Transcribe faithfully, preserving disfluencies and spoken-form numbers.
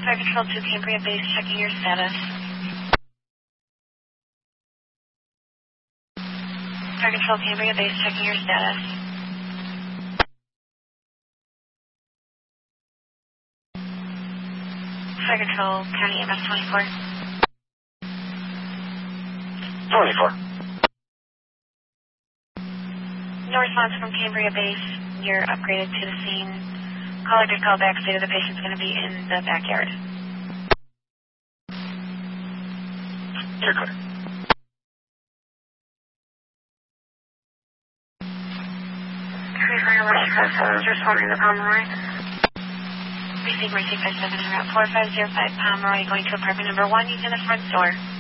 Fire Control to Cambria Base, checking your status. Fire Control Cambria Base, checking your status. Fire Control, County E M S twenty-four. twenty-four. No response from Cambria Base. You're upgraded to the scene. Caller did call back, stated the patient's going to be in the backyard. You're clear. twenty-four, West Coast, responding to Pomeroy. Receive Mercy five seven, route four five zero five Pomeroy, going to apartment number one using the front door.